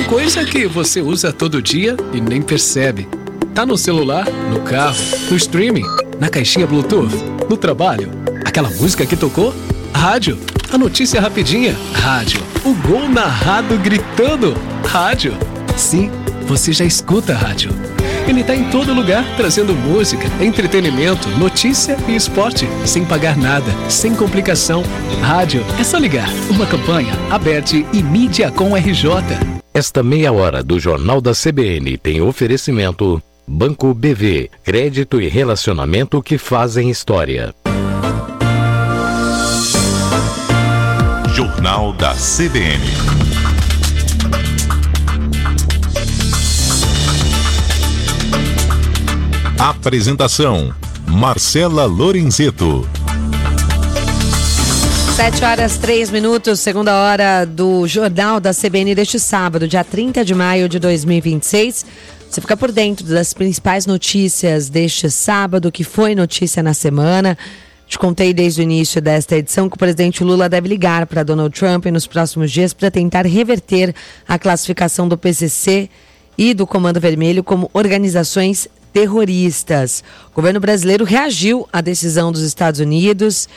coisa que você usa todo dia e nem percebe. Tá no celular, no carro, no streaming, na caixinha Bluetooth, no trabalho. Aquela música que tocou? Rádio. A notícia rapidinha? Rádio. O gol narrado gritando? Rádio. Sim, você já escuta a rádio. Ele tá em todo lugar, trazendo música, entretenimento, notícia e esporte, sem pagar nada, sem complicação. Rádio, é só ligar. Uma campanha, Aberte e Mídia com RJ. Esta meia hora do Jornal da CBN tem oferecimento Banco BV, crédito e relacionamento que fazem história. Jornal da CBN. Apresentação: Marcela Lorenzeto. 7h03, segunda hora do Jornal da CBN deste sábado, dia 30 de maio de 2026. Você fica por dentro das principais notícias deste sábado, que foi notícia na semana. Te contei desde o início desta edição que o presidente Lula deve ligar para Donald Trump nos próximos dias para tentar reverter a classificação do PCC e do Comando Vermelho como organizações terroristas. O governo brasileiro reagiu à decisão dos Estados Unidos.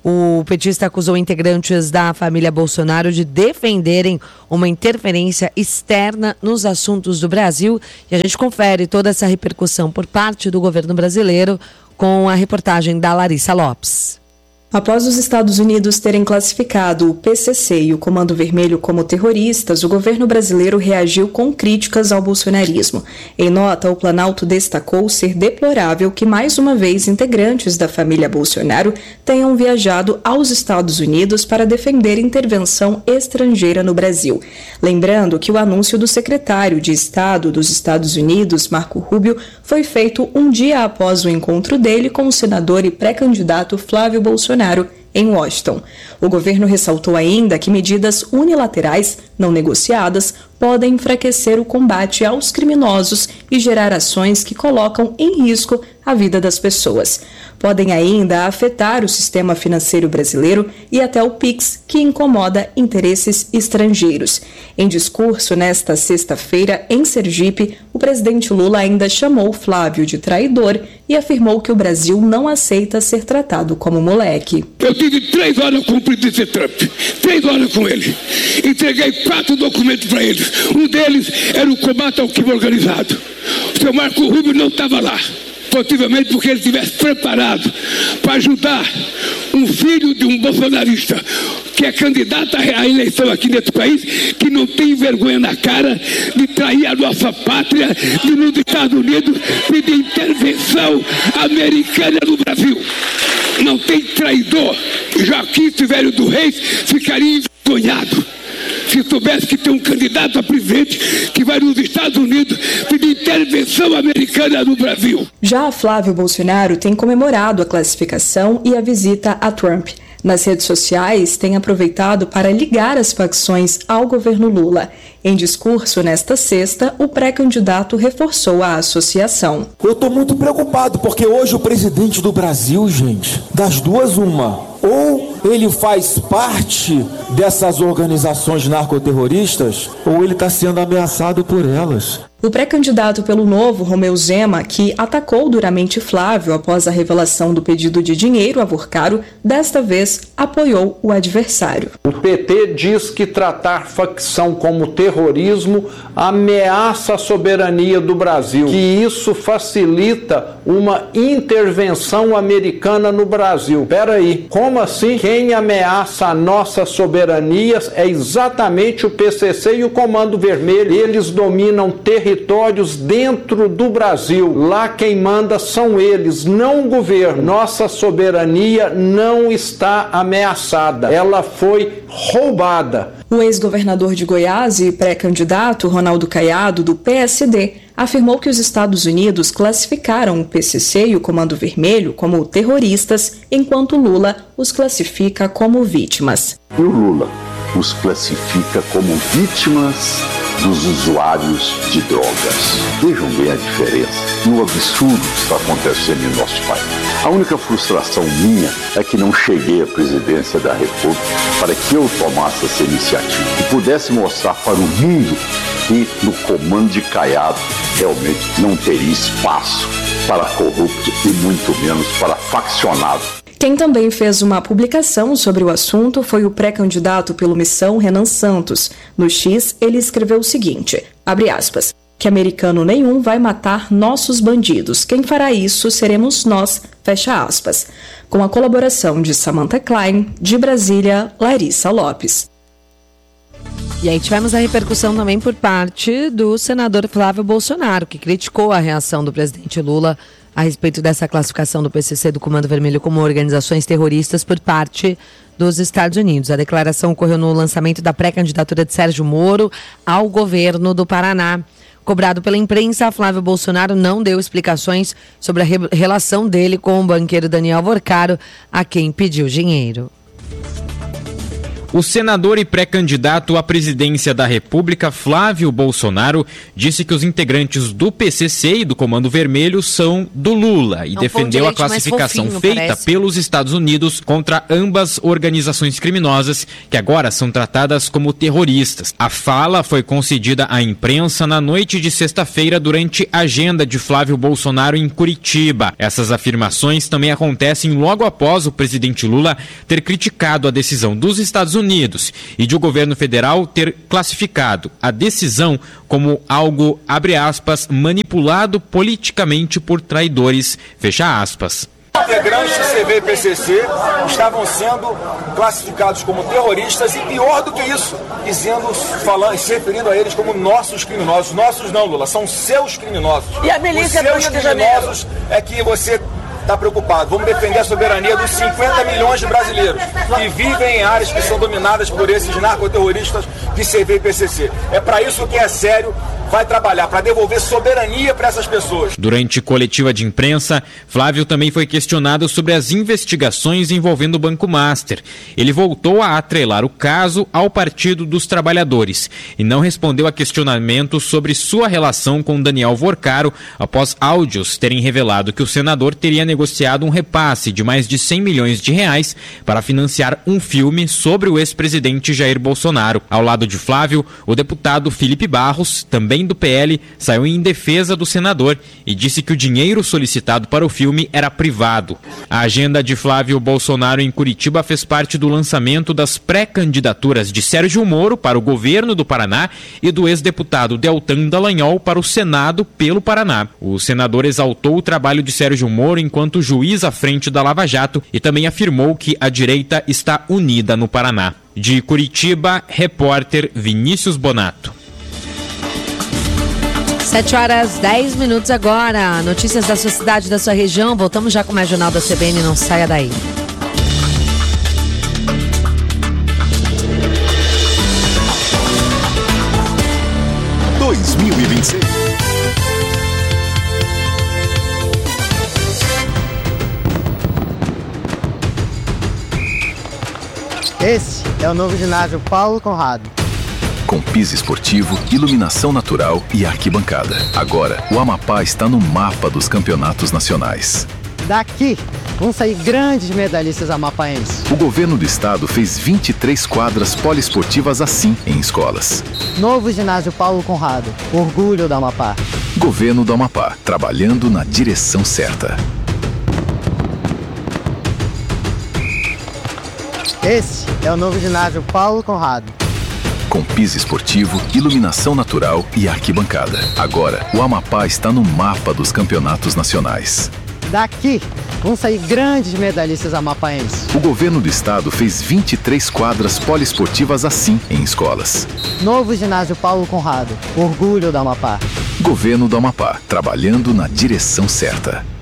O petista acusou integrantes da família Bolsonaro de defenderem uma interferência externa nos assuntos do Brasil. E a gente confere toda essa repercussão por parte do governo brasileiro com a reportagem da Larissa Lopes. Após os Estados Unidos terem classificado o PCC e o Comando Vermelho como terroristas, o governo brasileiro reagiu com críticas ao bolsonarismo. Em nota, o Planalto destacou ser deplorável que, mais uma vez, integrantes da família Bolsonaro tenham viajado aos Estados Unidos para defender intervenção estrangeira no Brasil. Lembrando que o anúncio do secretário de Estado dos Estados Unidos, Marco Rubio, foi feito um dia após o encontro dele com o senador e pré-candidato Flávio Bolsonaro em Washington. O governo ressaltou ainda que medidas unilaterais, não negociadas, podem enfraquecer o combate aos criminosos e gerar ações que colocam em risco a vida das pessoas. Podem ainda afetar o sistema financeiro brasileiro e até o PIX, que incomoda interesses estrangeiros. Em discurso nesta sexta-feira, em Sergipe, o presidente Lula ainda chamou Flávio de traidor e afirmou que o Brasil não aceita ser tratado como moleque. Eu tive 3 horas com o presidente Trump, 3 horas com ele. Entreguei 4 documentos para ele. Um deles era o combate ao crime organizado. O seu Marco Rubio não estava lá. Possivelmente porque ele estivesse preparado para ajudar um filho de um bolsonarista que é candidato à eleição aqui nesse país, que não tem vergonha na cara de trair a nossa pátria, de nos Estados Unidos pedir intervenção americana no Brasil. Não tem traidor. Joaquim Silvério do Reis ficaria envergonhado se soubesse que tem um candidato a presidente que vai nos Estados Unidos pedir intervenção americana no Brasil. Já Flávio Bolsonaro tem comemorado a classificação e a visita a Trump. Nas redes sociais, tem aproveitado para ligar as facções ao governo Lula. Em discurso nesta sexta, o pré-candidato reforçou a associação. Eu estou muito preocupado, porque hoje o presidente do Brasil, gente, das duas uma. Ou ele faz parte dessas organizações narcoterroristas, ou ele está sendo ameaçado por elas. O pré-candidato pelo Novo, Romeu Zema, que atacou duramente Flávio após a revelação do pedido de dinheiro a Vorcaro, desta vez apoiou o adversário. O PT diz que tratar facção como terrorismo ameaça a soberania do Brasil, que isso facilita uma intervenção americana no Brasil. Peraí, como assim? Quem ameaça a nossa soberania é exatamente o PCC e o Comando Vermelho. Eles dominam territórios dentro do Brasil. Lá quem manda são eles, não o governo. Nossa soberania não está ameaçada. Ela foi roubada. O ex-governador de Goiás e pré-candidato Ronaldo Caiado, do PSD, afirmou que os Estados Unidos classificaram o PCC e o Comando Vermelho como terroristas, enquanto Lula os classifica como vítimas. E o Lula os classifica como vítimas dos usuários de drogas. Vejam bem a diferença e o absurdo que está acontecendo em nosso país. A única frustração minha é que não cheguei à presidência da República para que eu tomasse essa iniciativa e pudesse mostrar para o mundo E no comando de Caiado, realmente não teria espaço para corrupto e muito menos para faccionado. Quem também fez uma publicação sobre o assunto foi o pré-candidato pelo Missão, Renan Santos. No X, ele escreveu o seguinte, abre aspas, que americano nenhum vai matar nossos bandidos. Quem fará isso seremos nós, fecha aspas. Com a colaboração de Samantha Klein, de Brasília, Larissa Lopes. E aí tivemos a repercussão também por parte do senador Flávio Bolsonaro, que criticou a reação do presidente Lula a respeito dessa classificação do PCC do Comando Vermelho como organizações terroristas por parte dos Estados Unidos. A declaração ocorreu no lançamento da pré-candidatura de Sérgio Moro ao governo do Paraná. Cobrado pela imprensa, Flávio Bolsonaro não deu explicações sobre a relação dele com o banqueiro Daniel Vorcaro, a quem pediu dinheiro. O senador e pré-candidato à presidência da República, Flávio Bolsonaro, disse que os integrantes do PCC e do Comando Vermelho são do Lula e defendeu a classificação feita pelos Estados Unidos contra ambas organizações criminosas, que agora são tratadas como terroristas. A fala foi concedida à imprensa na noite de sexta-feira durante a agenda de Flávio Bolsonaro em Curitiba. Essas afirmações também acontecem logo após o presidente Lula ter criticado a decisão dos Estados Unidos e de o governo federal ter classificado a decisão como algo, abre aspas, manipulado politicamente por traidores, fecha aspas. Integrantes do CV e PCC estavam sendo classificados como terroristas e pior do que isso, se referindo a eles como nossos criminosos. Nossos não, Lula, são seus criminosos. E a milícia dos seus criminosos é que você está preocupado. Vamos defender a soberania dos 50 milhões de brasileiros que vivem em áreas que são dominadas por esses narcoterroristas de CV e PCC. É para isso que é sério, vai trabalhar para devolver soberania para essas pessoas. Durante coletiva de imprensa, Flávio também foi questionado sobre as investigações envolvendo o Banco Master. Ele voltou a atrelar o caso ao Partido dos Trabalhadores e não respondeu a questionamentos sobre sua relação com Daniel Vorcaro após áudios terem revelado que o senador teria negociado um repasse de mais de 100 milhões de reais para financiar um filme sobre o ex-presidente Jair Bolsonaro. Ao lado de Flávio, o deputado Felipe Barros, também do PL, saiu em defesa do senador e disse que o dinheiro solicitado para o filme era privado. A agenda de Flávio Bolsonaro em Curitiba fez parte do lançamento das pré-candidaturas de Sérgio Moro para o governo do Paraná e do ex-deputado Deltan Dallagnol para o Senado pelo Paraná. O senador exaltou o trabalho de Sérgio Moro enquanto juiz à frente da Lava Jato e também afirmou que a direita está unida no Paraná. De Curitiba, repórter Vinícius Bonato. 7h10 agora. Notícias da sua cidade, da sua região. Voltamos já com o Jornal da CBN. Não saia daí. Esse é o novo ginásio Paulo Conrado. Com piso esportivo, iluminação natural e arquibancada. Agora, o Amapá está no mapa dos campeonatos nacionais. Daqui vão sair grandes medalhistas amapaenses. O governo do estado fez 23 quadras poliesportivas assim em escolas. Novo ginásio Paulo Conrado. Orgulho do Amapá. Governo do Amapá, trabalhando na direção certa. Esse é o novo ginásio Paulo Conrado. Com piso esportivo, iluminação natural e arquibancada. Agora, o Amapá está no mapa dos campeonatos nacionais. Daqui vão sair grandes medalhistas amapaenses. O governo do estado fez 23 quadras poliesportivas assim em escolas. Novo ginásio Paulo Conrado. Orgulho do Amapá. Governo do Amapá, trabalhando na direção certa.